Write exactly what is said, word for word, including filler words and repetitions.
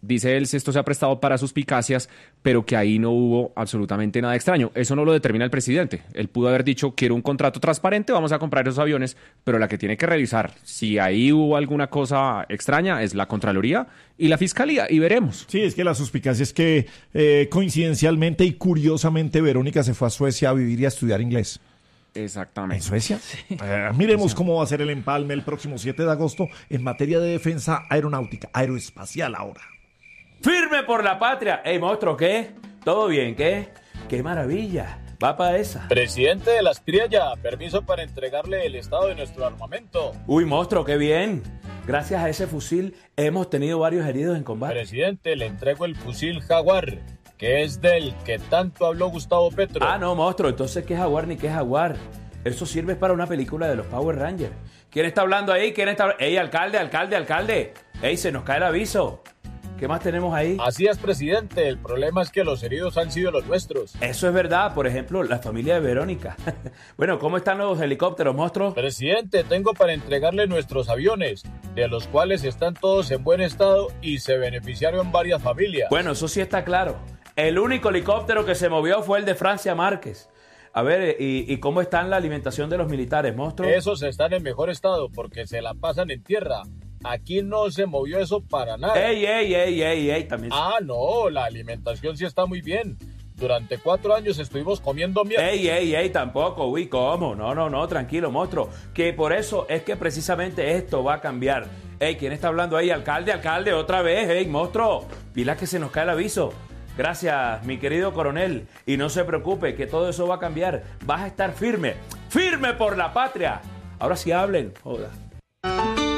dice él, esto se ha prestado para suspicacias, pero que ahí no hubo absolutamente nada extraño. Eso no lo determina el presidente. Él pudo haber dicho, quiero un contrato transparente, vamos a comprar esos aviones, pero la que tiene que revisar si ahí hubo alguna cosa extraña es la Contraloría y la Fiscalía, y veremos. Sí, es que la suspicacia es que eh, coincidencialmente y curiosamente Verónica se fue a Suecia a vivir y a estudiar inglés. Exactamente. ¿En Suecia? Sí. Eh, miremos cómo va a ser el empalme el próximo siete de agosto en materia de defensa aeronáutica, aeroespacial ahora. ¡Firme por la patria! ¡Ey, monstruo, qué! ¿Todo bien, qué? ¡Qué maravilla! Va para esa. Presidente de las Criollas, permiso para entregarle el estado de nuestro armamento. ¡Uy, monstruo, qué bien! Gracias a ese fusil hemos tenido varios heridos en combate. Presidente, le entrego el fusil Jaguar, que es del que tanto habló Gustavo Petro. Ah, no, monstruo, entonces ¿qué Jaguar ni qué Jaguar? Eso sirve para una película de los Power Rangers. ¿Quién está hablando ahí? ¿Quién está hablando? ¡Ey, alcalde, alcalde, alcalde! ¡Ey, se nos cae el aviso! ¿Qué más tenemos ahí? Así es, presidente. El problema es que los heridos han sido los nuestros. Eso es verdad. Por ejemplo, la familia de Verónica. Bueno, ¿cómo están los helicópteros, monstruos? Presidente, tengo para entregarle nuestros aviones, de los cuales están todos en buen estado y se beneficiaron varias familias. Bueno, eso sí está claro. El único helicóptero que se movió fue el de Francia Márquez. A ver, ¿y, y cómo está la alimentación de los militares, monstruos? Esos están en mejor estado porque se la pasan en tierra. Aquí no se movió eso para nada. ¡Ey, ey, ey, ey, ey! También... Ah, no, la alimentación sí está muy bien. Durante cuatro años estuvimos comiendo mierda. ¡Ey, ey, ey! Tampoco, uy, ¿cómo? No, no, no, tranquilo, monstruo. Que por eso es que precisamente esto va a cambiar. ¡Ey! ¿Quién está hablando ahí? Alcalde, alcalde, otra vez. ¡Ey, monstruo! Pila que se nos cae el aviso. Gracias, mi querido coronel. Y no se preocupe, que todo eso va a cambiar. Vas a estar firme. ¡Firme por la patria! Ahora sí hablen. Joda.